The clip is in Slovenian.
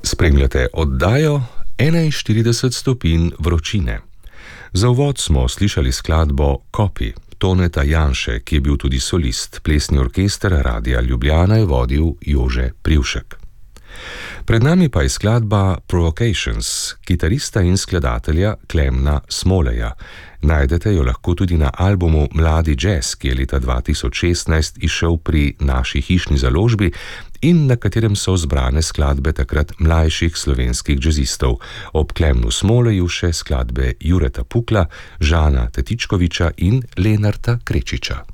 Spremljate oddajo 41 stopinj vročine. Za uvod smo slišali skladbo Copy Toneta Janše, ki je bil tudi solist. Plesni orkester Radia Ljubljana je vodil Jože Privšek. Pred nami pa je skladba Provocations, kitarista in skladatelja Klemna Smoleja. Najdete jo lahko tudi na albumu Mladi jazz, ki je leta 2016 izšel pri naši hišni založbi in na katerem so zbrane skladbe takrat mlajših slovenskih jazzistov. Ob Klemnu Smoleju še skladbe Jureta Pukla, Žana Tetičkoviča in Lenarta Krečiča.